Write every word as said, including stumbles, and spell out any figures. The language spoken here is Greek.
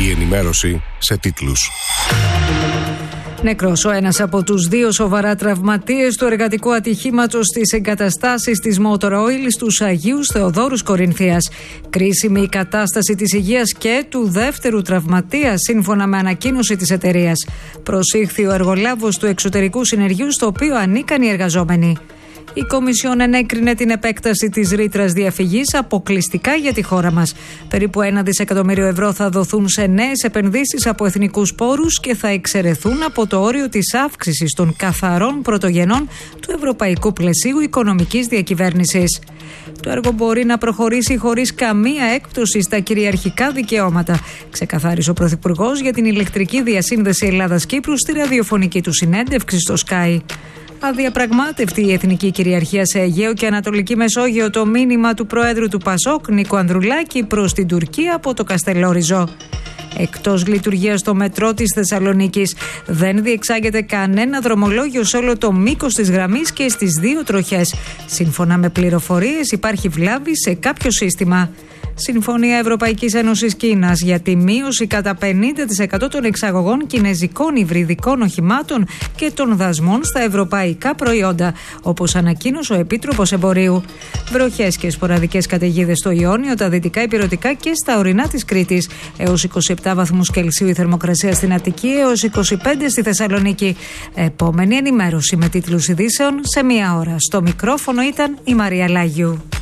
Η ενημέρωση σε τίτλους. Νεκρός ο ένας από τους δύο σοβαρά τραυματίες του εργατικού ατυχήματος στις εγκαταστάσεις της Motor Oil στους Αγίους Θεοδόρους Κορινθίας. Κρίσιμη η κατάσταση της υγείας και του δεύτερου τραυματία, σύμφωνα με ανακοίνωση της εταιρείας. Προσήχθη ο εργολάβος του εξωτερικού συνεργείου, στο οποίο ανήκαν οι εργαζόμενοι. Η Κομισιόν ενέκρινε την επέκταση της ρήτρας διαφυγής αποκλειστικά για τη χώρα μας. Περίπου ένα δισεκατομμύριο ευρώ θα δοθούν σε νέες επενδύσεις από εθνικούς πόρους και θα εξαιρεθούν από το όριο της αύξησης των καθαρών πρωτογενών του Ευρωπαϊκού Πλαισίου Οικονομικής Διακυβέρνησης. Το έργο μπορεί να προχωρήσει χωρίς καμία έκπτωση στα κυριαρχικά δικαιώματα, ξεκαθάρισε ο Πρωθυπουργός για την ηλεκτρική διασύνδεση Ελλάδας-Κύπρου στη ραδιοφωνική του συνέντευξη στο Sky. Αδιαπραγμάτευτη η εθνική κυριαρχία σε Αιγαίο και Ανατολική Μεσόγειο, το μήνυμα του Προέδρου του Πασόκ, Νίκο Ανδρουλάκη, προς την Τουρκία από το Καστελόριζο. Εκτός λειτουργίας το μετρό της Θεσσαλονίκης. Δεν διεξάγεται κανένα δρομολόγιο σε όλο το μήκος της γραμμής και στις δύο τροχές. Σύμφωνα με πληροφορίες, υπάρχει βλάβη σε κάποιο σύστημα. Συμφωνία Ευρωπαϊκής Ένωσης Κίνας για τη μείωση κατά πενήντα τοις εκατό των εξαγωγών κινεζικών υβριδικών οχημάτων και των δασμών στα ευρωπαϊκά προϊόντα, όπως ανακοίνωσε ο Επίτροπος Εμπορίου. Βροχές και σποραδικές καταιγίδες στο Ιόνιο, τα δυτικά ηπειρωτικά και στα ορεινά της Κρήτης. Έως είκοσι επτά βαθμούς Κελσίου η θερμοκρασία στην Αττική, έως είκοσι πέντε στη Θεσσαλονίκη. Επόμενη ενημέρωση με τίτλους ειδήσεων σε μία ώρα. Στο μικρόφωνο ήταν η Μαρία Λάγιου.